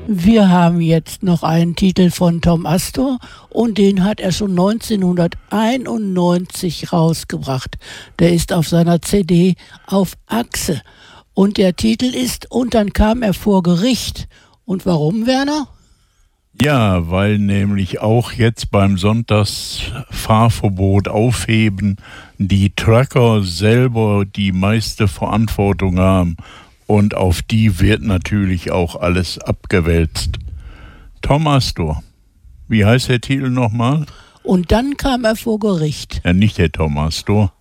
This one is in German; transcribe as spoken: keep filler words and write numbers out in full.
Wir haben jetzt noch einen Titel von Tom Astor und den hat er schon neunzehnhunderteinundneunzig rausgebracht. Der ist auf seiner C D Auf Achse. Und der Titel ist Und dann kam er vor Gericht. Und warum, Werner? Ja, weil nämlich auch jetzt beim Sonntagsfahrverbot aufheben die Trucker selber die meiste Verantwortung haben. Und auf die wird natürlich auch alles abgewälzt. Tom Astor. Wie heißt der Titel nochmal? Und dann kam er vor Gericht. Ja, nicht der Tom Astor.